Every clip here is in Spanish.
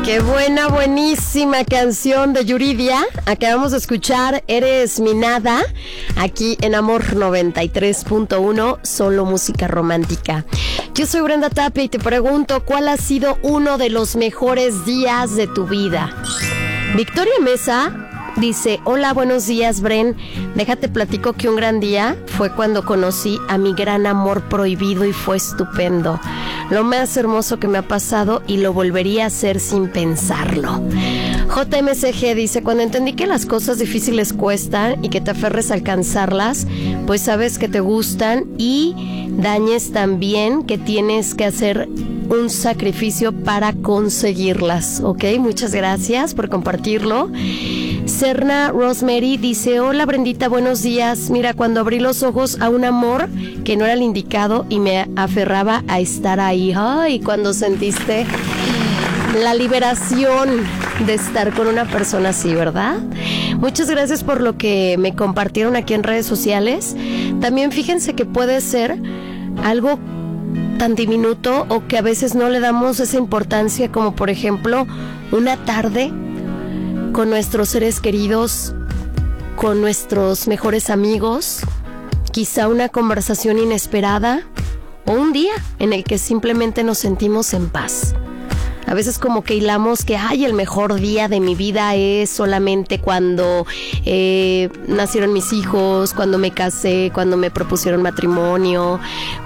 Qué buena, buenísima canción de Yuridia. Acabamos de escuchar Eres mi nada, aquí en Amor 93.1, solo música romántica. Yo soy Brenda Tapia y te pregunto, ¿cuál ha sido uno de los mejores días de tu vida? Victoria Mesa dice: hola, buenos días, Bren. Déjate platico que un gran día fue cuando conocí a mi gran amor prohibido y fue estupendo. Lo más hermoso que me ha pasado y lo volvería a hacer sin pensarlo. JMCG dice: cuando entendí que las cosas difíciles cuestan y que te aferres a alcanzarlas, pues sabes que te gustan y dañes también que tienes que hacer un sacrificio para conseguirlas. Ok, muchas gracias por compartirlo. Serna Rosemary dice: hola Brendita, buenos días. Mira, cuando abrí los ojos a un amor que no era el indicado y me aferraba a estar ahí. Ay, cuando sentiste la liberación de estar con una persona así, ¿verdad? Muchas gracias por lo que me compartieron aquí en redes sociales. También fíjense que puede ser algo tan diminuto o que a veces no le damos esa importancia, como por ejemplo una tarde con nuestros seres queridos, con nuestros mejores amigos, quizá una conversación inesperada o un día en el que simplemente nos sentimos en paz. A veces como que hilamos que el mejor día de mi vida es solamente cuando nacieron mis hijos, cuando me casé, cuando me propusieron matrimonio,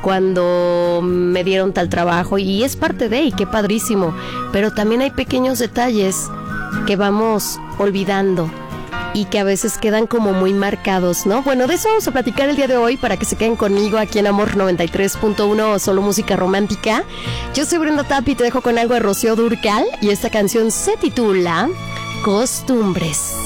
cuando me dieron tal trabajo, y es parte de, y qué padrísimo, pero también hay pequeños detalles que vamos olvidando y que a veces quedan como muy marcados, ¿no? Bueno, de eso vamos a platicar el día de hoy para que se queden conmigo aquí en Amor 93.1, solo música romántica. Yo soy Brenda Tapia y te dejo con algo de Rocío Dúrcal y esta canción se titula Costumbres.